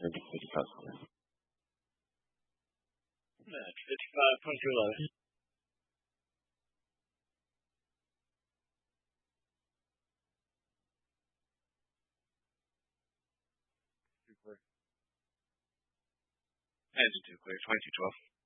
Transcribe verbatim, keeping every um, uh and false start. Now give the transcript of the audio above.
Maybe fifty-five square. That's fifty-five point two low. Two clear. Hands two clear. Twenty-two twelve.